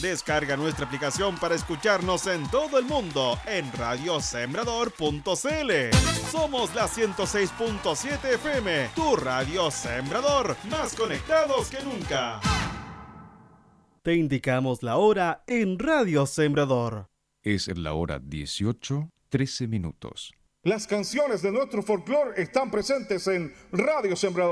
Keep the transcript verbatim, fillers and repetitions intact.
Descarga nuestra aplicación para escucharnos en todo el mundo en radio sembrador punto c l. Somos la ciento seis punto siete F M, tu radio Sembrador, más conectados que nunca. Te indicamos la hora en Radio Sembrador. Es la hora dieciocho, trece minutos. Las canciones de nuestro folclore están presentes en Radio Sembrador.